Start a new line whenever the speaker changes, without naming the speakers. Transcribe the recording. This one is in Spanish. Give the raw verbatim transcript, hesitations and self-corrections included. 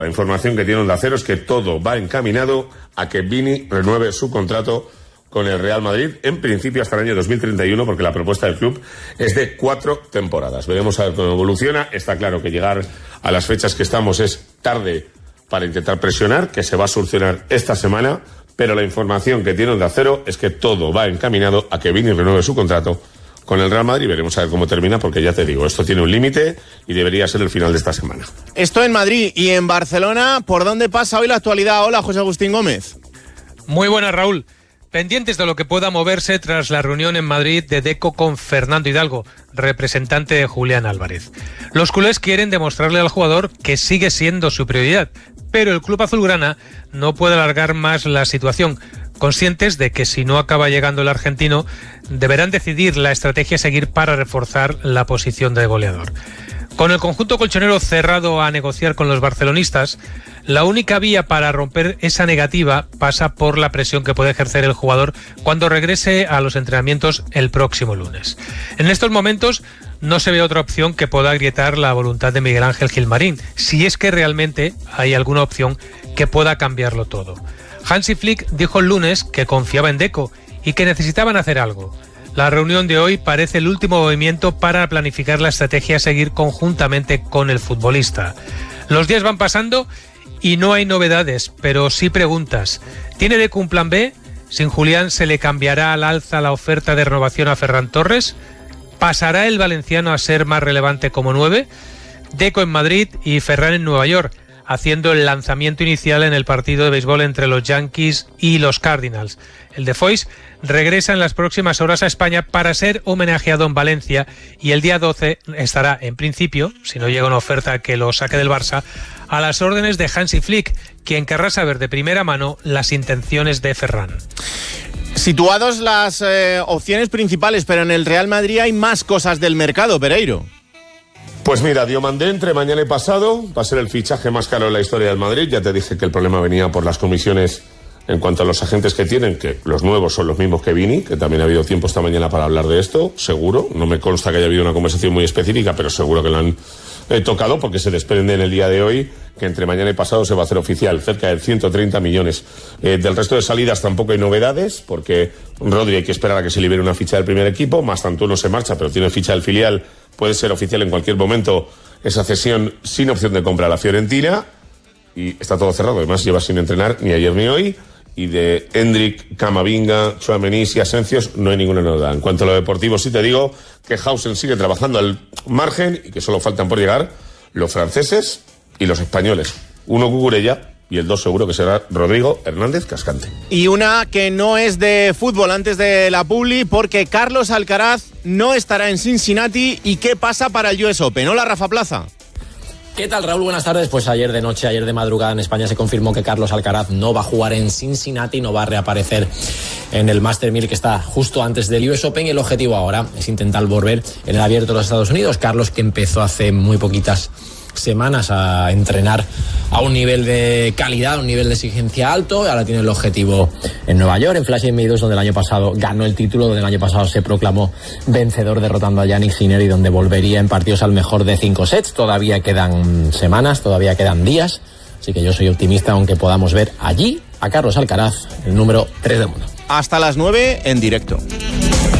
La información que tiene Onda Cero es que todo va encaminado a que Vini renueve su contrato con el Real Madrid, en principio hasta el año dos mil treinta y uno, porque la propuesta del club es de cuatro temporadas. Veremos a ver cómo evoluciona. Está claro que llegar a las fechas que estamos es tarde para intentar presionar, que se va a solucionar esta semana, pero la información que tiene Onda Cero es que todo va encaminado a que Vini renueve su contrato con el Real Madrid. Veremos a ver cómo termina, porque ya te digo, esto tiene un límite y debería ser el final de esta semana.
Esto en Madrid. Y en Barcelona, ¿por dónde pasa hoy la actualidad? Hola, José Agustín Gómez.
Muy buenas, Raúl. Pendientes de lo que pueda moverse tras la reunión en Madrid de Deco con Fernando Hidalgo, representante de Julián Álvarez. Los culés quieren demostrarle al jugador que sigue siendo su prioridad, pero el club azulgrana no puede alargar más la situación, conscientes de que si no acaba llegando el argentino, deberán decidir la estrategia a seguir para reforzar la posición de goleador. Con el conjunto colchonero cerrado a negociar con los barcelonistas, la única vía para romper esa negativa pasa por la presión que puede ejercer el jugador cuando regrese a los entrenamientos el próximo lunes. En estos momentos no se ve otra opción que pueda agrietar la voluntad de Miguel Ángel Gilmarín, si es que realmente hay alguna opción que pueda cambiarlo todo. Hansi Flick dijo el lunes que confiaba en Deco y que necesitaban hacer algo. La reunión de hoy parece el último movimiento para planificar la estrategia a seguir conjuntamente con el futbolista. Los días van pasando y no hay novedades, pero sí preguntas. ¿Tiene Deco un plan B? ¿Sin Julián se le cambiará al alza la oferta de renovación a Ferran Torres? ¿Pasará el valenciano a ser más relevante como nueve? Deco en Madrid y Ferran en Nueva York, haciendo el lanzamiento inicial en el partido de béisbol entre los Yankees y los Cardinals. El de Foix regresa en las próximas horas a España para ser homenajeado en Valencia y el día doce estará, en principio, si no llega una oferta que lo saque del Barça, a las órdenes de Hansi Flick, quien querrá saber de primera mano las intenciones de Ferran.
Situados las eh, opciones principales, pero en el Real Madrid hay más cosas del mercado, Pereiro.
Pues mira, Diomandé entre mañana y pasado va a ser el fichaje más caro de la historia del Madrid. Ya te dije que el problema venía por las comisiones en cuanto a los agentes que tienen, que los nuevos son los mismos que Vini, que también ha habido tiempo esta mañana para hablar de esto, seguro. No me consta que haya habido una conversación muy específica, pero seguro que lo han eh, tocado, porque se desprende en el día de hoy que entre mañana y pasado se va a hacer oficial cerca de ciento treinta millones. Eh, del resto de salidas tampoco hay novedades, porque Rodri hay que esperar a que se libere una ficha del primer equipo, Mastantuono se marcha, pero tiene ficha del filial, puede ser oficial en cualquier momento esa cesión sin opción de compra a la Fiorentina, y está todo cerrado, además lleva sin entrenar ni ayer ni hoy. Y de Hendrik, Camavinga, Tchouaméni y Asensios no hay ninguna novedad. En cuanto a lo deportivo, sí te digo que Hausen sigue trabajando al margen y que solo faltan por llegar los franceses y los españoles. Uno Cucurella y el dos seguro que será Rodrigo Hernández Cascante.
Y una que no es de fútbol antes de la publi, porque Carlos Alcaraz no estará en Cincinnati. ¿Y qué pasa para el U S Open? Hola, Rafa Plaza.
¿Qué tal, Raúl? Buenas tardes. Pues ayer de noche, ayer de madrugada en España se confirmó que Carlos Alcaraz no va a jugar en Cincinnati, no va a reaparecer en el Master mil que está justo antes del U S Open, y el objetivo ahora es intentar volver en el Abierto de los Estados Unidos. Carlos, que empezó hace muy poquitas semanas a entrenar a un nivel de calidad, un nivel de exigencia alto, y ahora tiene el objetivo en Nueva York, en Flushing Meadows, donde el año pasado ganó el título, donde el año pasado se proclamó vencedor derrotando a Jannik Sinner, y donde volvería en partidos al mejor de cinco sets. Todavía quedan semanas, todavía quedan días, así que yo soy optimista, aunque podamos ver allí a Carlos Alcaraz, el número tres del mundo.
Hasta las nueve en directo.